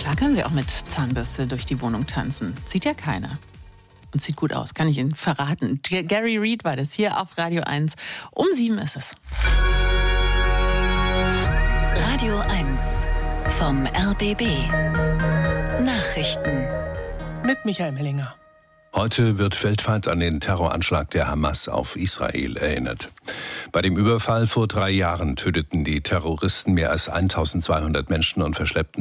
Klar können Sie auch mit Zahnbürste durch die Wohnung tanzen. Sieht ja keiner. Und sieht gut aus, kann ich Ihnen verraten. Gary Reed war das hier auf Radio 1. Um 7 ist es. Radio 1 vom RBB. Nachrichten. Mit Michael Mellinger. Heute wird weltweit an den Terroranschlag der Hamas auf Israel erinnert. Bei dem Überfall vor 3 Jahren töteten die Terroristen mehr als 1200 Menschen und verschleppten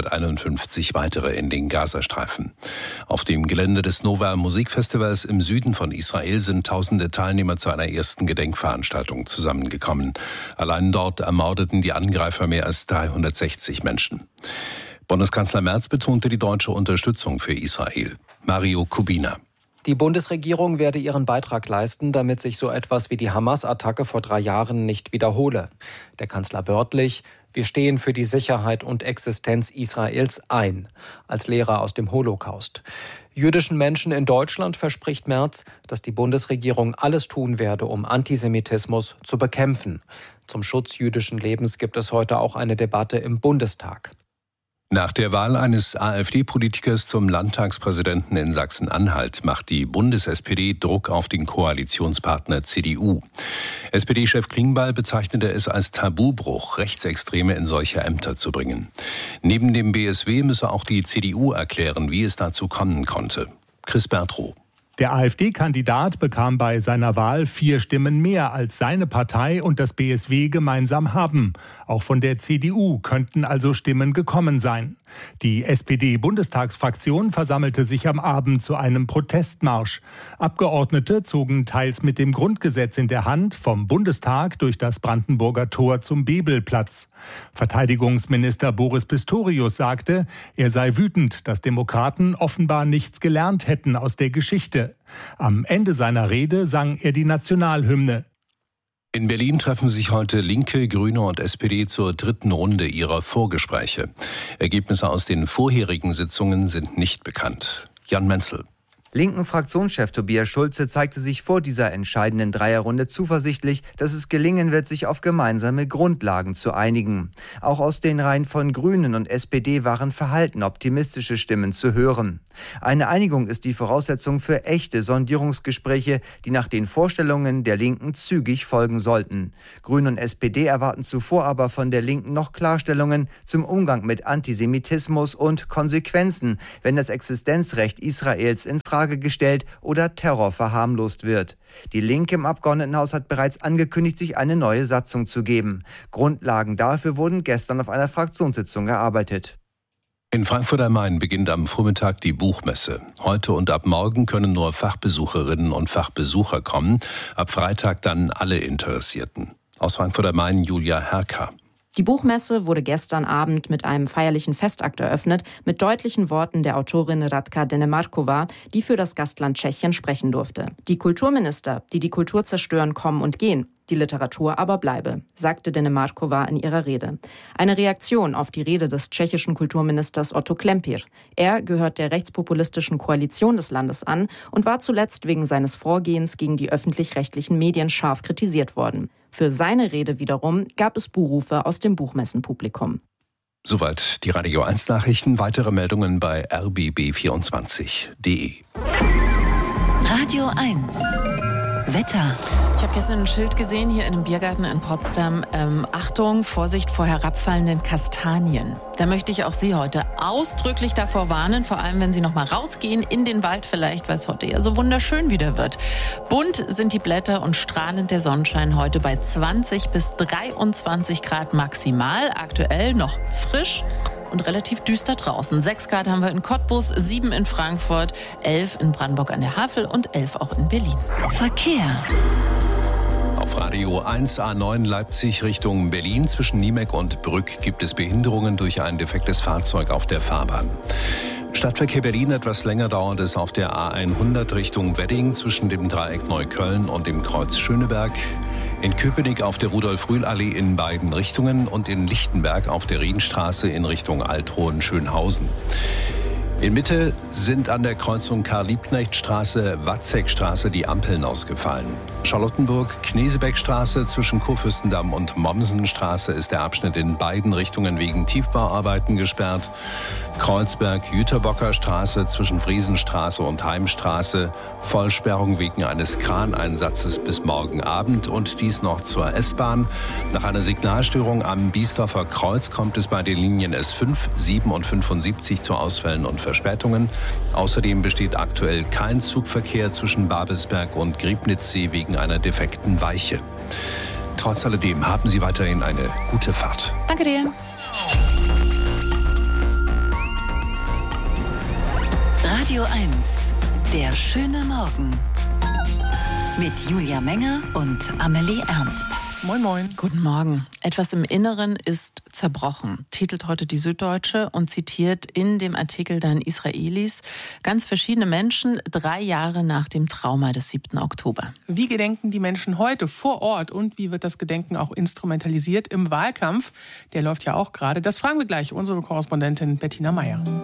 251 weitere in den Gazastreifen. Auf dem Gelände des Nova Musikfestivals im Süden von Israel sind tausende Teilnehmer zu einer ersten Gedenkveranstaltung zusammengekommen. Allein dort ermordeten die Angreifer mehr als 360 Menschen. Bundeskanzler Merz betonte die deutsche Unterstützung für Israel. Mario Kubina. Die Bundesregierung werde ihren Beitrag leisten, damit sich so etwas wie die Hamas-Attacke vor 3 Jahren nicht wiederhole. Der Kanzler wörtlich: Wir stehen für die Sicherheit und Existenz Israels ein, als Lehrer aus dem Holocaust. Jüdischen Menschen in Deutschland verspricht Merz, dass die Bundesregierung alles tun werde, um Antisemitismus zu bekämpfen. Zum Schutz jüdischen Lebens gibt es heute auch eine Debatte im Bundestag. Nach der Wahl eines AfD-Politikers zum Landtagspräsidenten in Sachsen-Anhalt macht die Bundes-SPD Druck auf den Koalitionspartner CDU. SPD-Chef Klingbeil bezeichnete es als Tabubruch, Rechtsextreme in solche Ämter zu bringen. Neben dem BSW müsse auch die CDU erklären, wie es dazu kommen konnte. Chris Bertrow. Der AfD-Kandidat bekam bei seiner Wahl 4 Stimmen mehr, als seine Partei und das BSW gemeinsam haben. Auch von der CDU könnten also Stimmen gekommen sein. Die SPD-Bundestagsfraktion versammelte sich am Abend zu einem Protestmarsch. Abgeordnete zogen teils mit dem Grundgesetz in der Hand vom Bundestag durch das Brandenburger Tor zum Bebelplatz. Verteidigungsminister Boris Pistorius sagte, er sei wütend, dass Demokraten offenbar nichts gelernt hätten aus der Geschichte. Am Ende seiner Rede sang er die Nationalhymne. In Berlin treffen sich heute Linke, Grüne und SPD zur 3. Runde ihrer Vorgespräche. Ergebnisse aus den vorherigen Sitzungen sind nicht bekannt. Jan Menzel. Linken-Fraktionschef Tobias Schulze zeigte sich vor dieser entscheidenden Dreierrunde zuversichtlich, dass es gelingen wird, sich auf gemeinsame Grundlagen zu einigen. Auch aus den Reihen von Grünen und SPD waren verhalten optimistische Stimmen zu hören. Eine Einigung ist die Voraussetzung für echte Sondierungsgespräche, die nach den Vorstellungen der Linken zügig folgen sollten. Grüne und SPD erwarten zuvor aber von der Linken noch Klarstellungen zum Umgang mit Antisemitismus und Konsequenzen, wenn das Existenzrecht Israels in Frage gestellt oder Terror verharmlost wird. Die Linke im Abgeordnetenhaus hat bereits angekündigt, sich eine neue Satzung zu geben. Grundlagen dafür wurden gestern auf einer Fraktionssitzung erarbeitet. In Frankfurt am Main beginnt am Vormittag die Buchmesse. Heute und ab morgen können nur Fachbesucherinnen und Fachbesucher kommen, ab Freitag dann alle Interessierten. Aus Frankfurt am Main Julia Herker. Die Buchmesse wurde gestern Abend mit einem feierlichen Festakt eröffnet, mit deutlichen Worten der Autorin Radka Denemarkova, die für das Gastland Tschechien sprechen durfte. Die Kulturminister, die die Kultur zerstören, kommen und gehen. Die Literatur aber bleibe, sagte Denemarkova in ihrer Rede. Eine Reaktion auf die Rede des tschechischen Kulturministers Otto Klempir. Er gehört der rechtspopulistischen Koalition des Landes an und war zuletzt wegen seines Vorgehens gegen die öffentlich-rechtlichen Medien scharf kritisiert worden. Für seine Rede wiederum gab es Buhrufe aus dem Buchmessenpublikum. Soweit die Radio 1 Nachrichten. Weitere Meldungen bei rbb24.de. Radio 1 Wetter. Ich habe gestern ein Schild gesehen hier in einem Biergarten in Potsdam. Achtung, Vorsicht vor herabfallenden Kastanien. Da möchte ich auch Sie heute ausdrücklich davor warnen, vor allem wenn Sie noch mal rausgehen in den Wald vielleicht, weil es heute ja so wunderschön wieder wird. Bunt sind die Blätter und strahlend der Sonnenschein heute bei 20 bis 23 Grad maximal. Aktuell noch frisch und relativ düster draußen. 6 Grad haben wir in Cottbus, 7 in Frankfurt, 11 in Brandenburg an der Havel und 11 auch in Berlin. Verkehr. Auf Radio 1 A9 Leipzig Richtung Berlin zwischen Niemek und Brück gibt es Behinderungen durch ein defektes Fahrzeug auf der Fahrbahn. Stadtverkehr Berlin etwas länger dauert es auf der A100 Richtung Wedding zwischen dem Dreieck Neukölln und dem Kreuz Schöneberg. In Köpenick auf der Rudolf-Rühl-Allee in beiden Richtungen und in Lichtenberg auf der Rienstraße in Richtung Althohenschönhausen. In Mitte sind an der Kreuzung Karl-Liebknecht-Straße-Watzekstraße die Ampeln ausgefallen. Charlottenburg-Knesebeckstraße zwischen Kurfürstendamm und Mommsenstraße ist der Abschnitt in beiden Richtungen wegen Tiefbauarbeiten gesperrt. Kreuzberg-Jüterbocker Straße zwischen Friesenstraße und Heimstraße. Vollsperrung wegen eines Kraneinsatzes bis morgen Abend und dies noch zur S-Bahn. Nach einer Signalstörung am Biesdorfer Kreuz kommt es bei den Linien S5, 7 und 75 zu Ausfällen und Verspätungen. Außerdem besteht aktuell kein Zugverkehr zwischen Babelsberg und Griebnitzsee wegen einer defekten Weiche. Trotz alledem haben Sie weiterhin eine gute Fahrt. Danke dir. Radio 1, der schöne Morgen. Mit Julia Menger und Amelie Ernst. Moin, moin. Guten Morgen. Etwas im Inneren ist zerbrochen, titelt heute die Süddeutsche und zitiert in dem Artikel dann Israelis ganz verschiedene Menschen 3 Jahre nach dem Trauma des 7. Oktober. Wie gedenken die Menschen heute vor Ort und wie wird das Gedenken auch instrumentalisiert im Wahlkampf? Der läuft ja auch gerade. Das fragen wir gleich unsere Korrespondentin Bettina Meyer.